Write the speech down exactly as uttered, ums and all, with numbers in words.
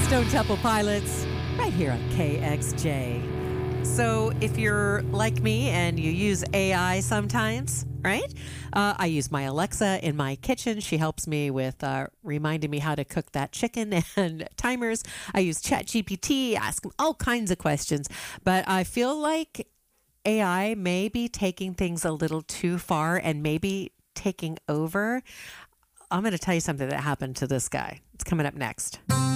Stone Temple Pilots, right here on K X J. So if you're like me and you use A I sometimes, right? Uh, I use my Alexa in my kitchen. She helps me with uh, reminding me how to cook that chicken and timers. I use ChatGPT, ask them all kinds of questions. But I feel like A I may be taking things a little too far and maybe taking over. I'm going to tell you something that happened to this guy. It's coming up next.